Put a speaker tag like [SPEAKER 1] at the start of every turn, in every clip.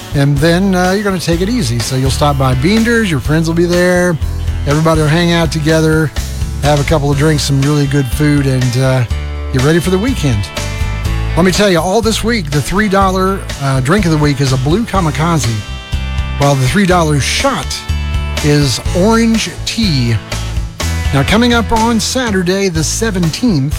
[SPEAKER 1] And then you're going to take it easy. So you'll stop by Beander's, your friends will be there, everybody will hang out together, have a couple of drinks, some really good food, and get ready for the weekend. Let me tell you, all this week, the $3 drink of the week is a Blue Kamikaze, while the $3 shot is orange tea. Now, coming up on Saturday the 17th,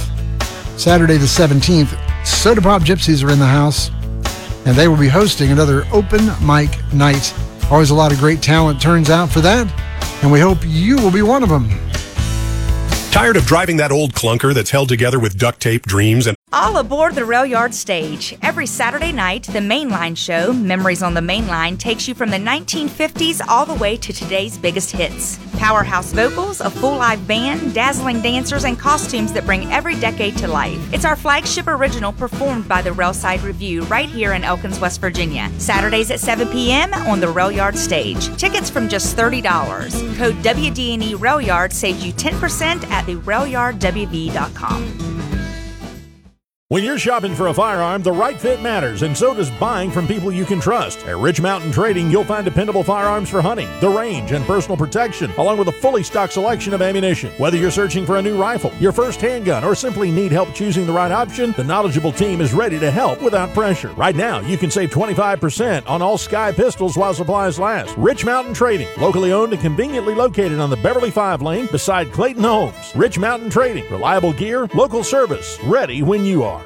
[SPEAKER 1] Soda Pop Gypsies are in the house, and they will be hosting another open mic night. Always a lot of great talent turns out for that, and we hope you will be one of them.
[SPEAKER 2] Tired of driving that old clunker that's held together with duct tape, dreams, and
[SPEAKER 3] all aboard the Rail Yard stage. Every Saturday night, the Mainline show, Memories on the Mainline, takes you from the 1950s all the way to today's biggest hits. Powerhouse vocals, a full live band, dazzling dancers, and costumes that bring every decade to life. It's our flagship original performed by the Railside Review right here in Elkins, West Virginia. Saturdays at 7 p.m. on the Rail Yard stage. Tickets from just $30. Code WDNE Rail Yard saves you 10% at the RailYardWV.com.
[SPEAKER 4] When you're shopping for a firearm, the right fit matters, and so does buying from people you can trust. At Rich Mountain Trading, you'll find dependable firearms for hunting, the range, and personal protection, along with a fully stocked selection of ammunition. Whether you're searching for a new rifle, your first handgun, or simply need help choosing the right option, the knowledgeable team is ready to help without pressure. Right now, you can save 25% on all Sky pistols while supplies last. Rich Mountain Trading, locally owned and conveniently located on the Beverly 5 lane beside Clayton Homes. Rich Mountain Trading, reliable gear, local service, ready when you are.